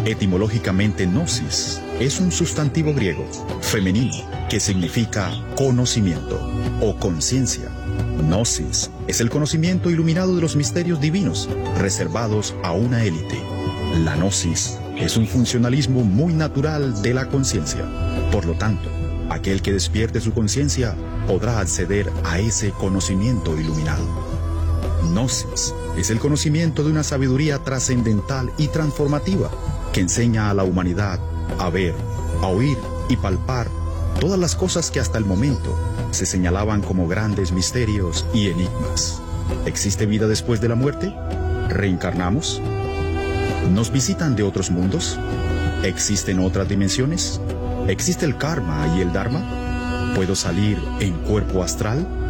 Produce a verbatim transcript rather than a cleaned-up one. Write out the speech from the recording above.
Etimológicamente, gnosis es un sustantivo griego, femenino, que significa conocimiento o conciencia. Gnosis es el conocimiento iluminado de los misterios divinos, reservados a una élite. La gnosis es un funcionalismo muy natural de la conciencia. Por lo tanto, aquel que despierte su conciencia podrá acceder a ese conocimiento iluminado. Gnosis es el conocimiento de una sabiduría trascendental y transformativa que enseña a la humanidad a ver, a oír y palpar todas las cosas que hasta el momento se señalaban como grandes misterios y enigmas. ¿Existe vida después de la muerte? ¿Reencarnamos? ¿Nos visitan de otros mundos? ¿Existen otras dimensiones? ¿Existe el karma y el dharma? ¿Puedo salir en cuerpo astral?